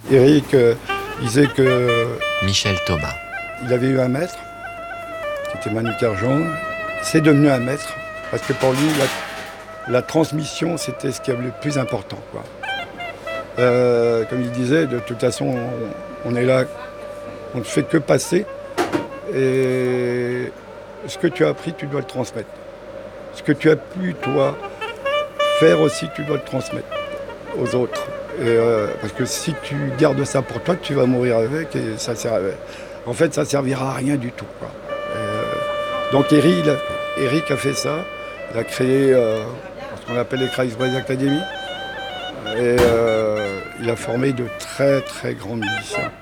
Eric disait que Michel Thomas. il avait eu un maître, qui était Manu Carjon. C'est devenu un maître, parce que pour lui, la transmission, c'était ce qui est le plus important, quoi. Comme il disait, de toute façon, on est là, on ne fait que passer. Et ce que tu as appris, tu dois le transmettre. Ce que tu as pu, toi, faire aussi, tu dois le transmettre aux autres. Parce que si tu gardes ça pour toi, tu vas mourir avec et ça sert en fait, ça servira à rien du tout, quoi. Donc Eric a fait ça. Il a créé ce qu'on appelle les Kreisbreise Academy. Et il a formé de très très grands musiciens.